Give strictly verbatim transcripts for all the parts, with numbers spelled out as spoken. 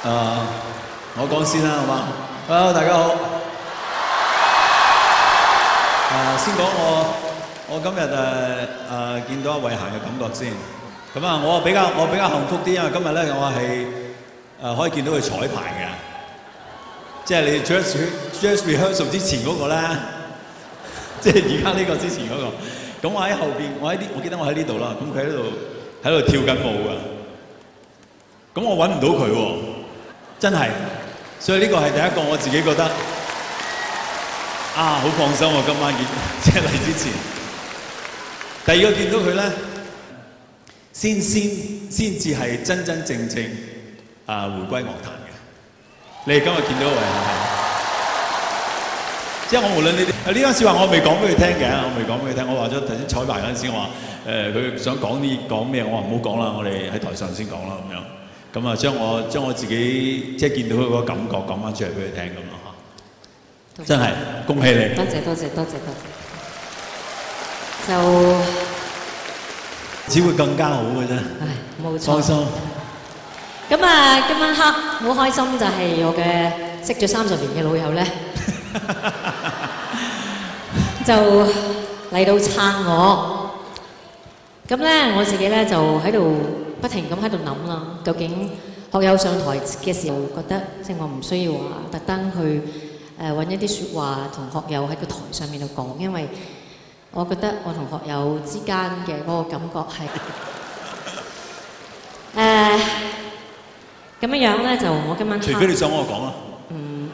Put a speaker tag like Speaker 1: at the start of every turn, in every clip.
Speaker 1: 啊，我講先啦，好嗎 ？Hello， 大家好。啊，先講我，我今日誒誒見到阿慧嫻嘅感覺先。咁啊，我比較我比較幸福啲，因為今日咧我係誒可以見到佢彩排嘅，即係你 dress dress rehearsal 之前嗰個咧，即係而家呢個之前嗰個。咁我喺後邊，我喺呢，我記得我喺呢度啦。咁佢喺度喺度跳緊舞㗎。咁我揾唔到佢喎，真係。所以呢個係第一個我自己覺得啊，好放心喎！今晚見即係嚟之前。第二個見到佢咧，先先先至係真真正正啊回歸樂壇嘅。你哋今日見到佢係？即係我無論你哋呢間説話我未講俾佢聽嘅，我未講俾佢聽。我話咗頭先彩排嗰陣時，我話誒佢想講啲講咩，我話唔好講啦，我哋喺台上先講啦咁樣。咁啊將我將我自己即係見到佢嗰個感覺講翻出嚟俾佢聽咁咯嚇。真係恭喜你！
Speaker 2: 多謝多謝多謝多謝。就
Speaker 1: 只會更加好嘅啫。
Speaker 2: 唉，冇錯。
Speaker 1: 放心。
Speaker 2: 咁啊，今晚黑好開心，就係我嘅識咗三十年嘅老友咧。就嚟到撐我，咁咧我自己咧就喺度不停咁喺度諗啦，究竟學友上台嘅時候覺得即係我唔需要話特登去誒揾一啲説話同學友喺個台上面度講，因為我覺得我同學友之間嘅嗰個感覺係誒咁樣樣咧，就我今晚
Speaker 1: 除非你想我講啦。
Speaker 2: 嗯。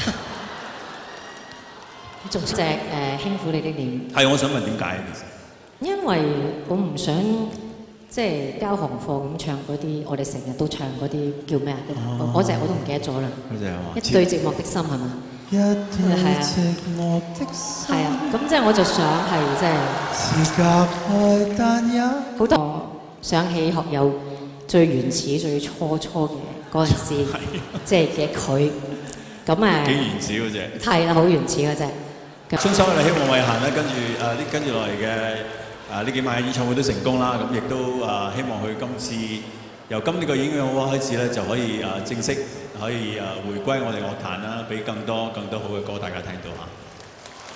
Speaker 2: 仲隻誒輕撫你的臉，
Speaker 1: 係，我想問點解其實？
Speaker 2: 因為我唔想即係交行貨咁唱嗰啲，我哋成日都唱嗰啲叫咩啊？嗰隻我都唔記得咗啦。
Speaker 1: 嗰隻係嘛？
Speaker 2: 一對寂寞的心係嘛？
Speaker 1: 一對寂寞的心。
Speaker 2: 係啊，咁即係我就想係即係。是隔開但有好多我想起學友最原始、最初初嘅嗰陣時，即係嘅佢。咁誒。
Speaker 1: 幾原始嗰隻？
Speaker 2: 係啦，好原始嗰隻。
Speaker 1: 衷心嚟希望慧嫻咧，跟住誒呢跟住落嚟嘅誒呢幾晚嘅演唱會都成功啦。咁亦都誒希望佢今次由今呢個演唱會開始咧，就可以誒正式可以誒回歸我哋樂壇啦，俾更多更多好嘅歌大家聽到嚇。